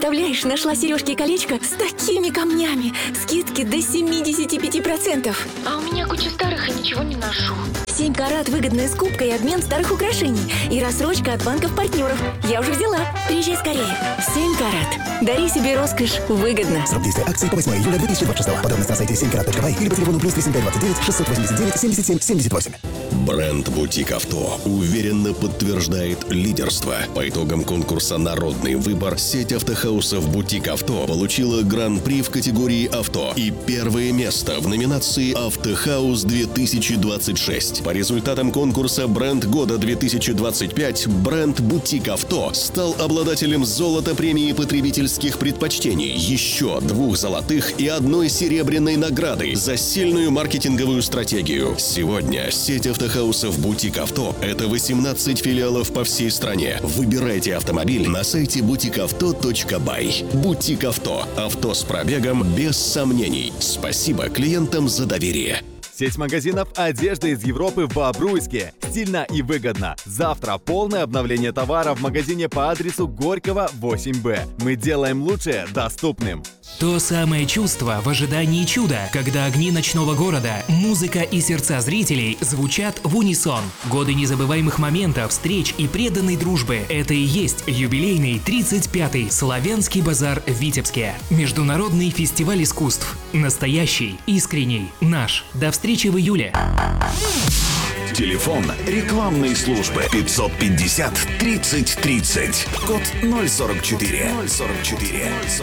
Представляешь, нашла сережки и колечко с такими камнями. Скидки до 75%. А у меня куча старых и ничего не ношу. 7 карат выгодная скупка и обмен старых украшений. И рассрочка от банков-партнеров. Я уже взяла. Приезжай скорее. 7 карат. Дари себе роскошь выгодно. Срок действия акции по 8 июля 2026. Подробности на сайте 7karat.by или по телефону +3 7529 689 77 78. Бренд «Бутик Авто» уверенно подтверждает лидерство. По итогам конкурса «Народный выбор» сеть автохаусов «Бутик Авто» получила гран-при в категории «Авто» и первое место в номинации «Автохаус 2026». По результатам конкурса «Бренд года 2025» бренд «Бутик Авто» стал обладателем золота премии потребительских предпочтений, еще 2 золотых и 1 серебряной награды за сильную маркетинговую стратегию. Сегодня сеть автохаусов «Бутик Авто» — это 18 филиалов по всей стране. Выбирайте автомобиль на сайте butikauto.by. «Бутик Авто» — авто с пробегом без сомнений. Спасибо клиентам за доверие. Сеть магазинов одежды из Европы в Бобруйске. Стильно и выгодно. Завтра полное обновление товара в магазине по адресу Горького, 8Б. Мы делаем лучшее доступным. То самое чувство в ожидании чуда, когда огни ночного города, музыка и сердца зрителей звучат в унисон. Годы незабываемых моментов, встреч и преданной дружбы. Это и есть юбилейный 35-й Славянский базар в Витебске. Международный фестиваль искусств. Настоящий, искренний, наш. До встречи в июле. Телефон рекламной службы 550 30 30. Код 044.